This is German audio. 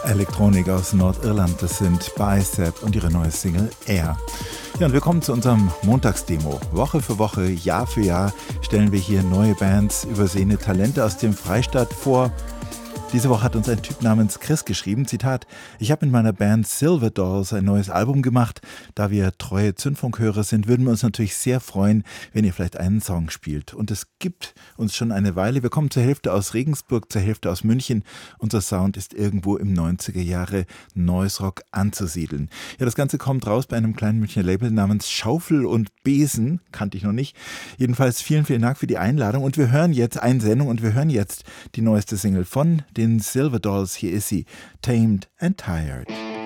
Elektronik aus Nordirland, das sind Bicep und ihre neue Single Air. Ja, und wir kommen zu unserem Montagsdemo. Woche für Woche, Jahr für Jahr stellen wir hier neue Bands, übersehene Talente aus dem Freistaat vor. Diese Woche hat uns ein Typ namens Chris geschrieben, Zitat: Ich habe mit meiner Band Silver Dolls ein neues Album gemacht. Da wir treue Zündfunkhörer sind, würden wir uns natürlich sehr freuen, wenn ihr vielleicht einen Song spielt. Und es gibt uns schon eine Weile. Wir kommen zur Hälfte aus Regensburg, zur Hälfte aus München. Unser Sound ist irgendwo im 90er Jahre Noise Rock anzusiedeln. Ja, das Ganze kommt raus bei einem kleinen Münchner Label namens Schaufel und Besen. Kannte ich noch nicht. Jedenfalls vielen, vielen Dank für die Einladung. Und wir hören jetzt die neueste Single von den Silver Dolls. Hier ist sie, Tamed and Tired.